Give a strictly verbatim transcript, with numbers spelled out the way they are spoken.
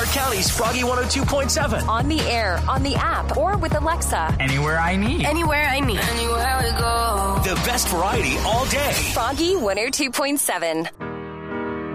Hart County's Froggy one oh two point seven. On the air, on the app, or with Alexa. Anywhere I need. Anywhere I need. Anywhere we go. The best variety all day. Froggy one oh two point seven.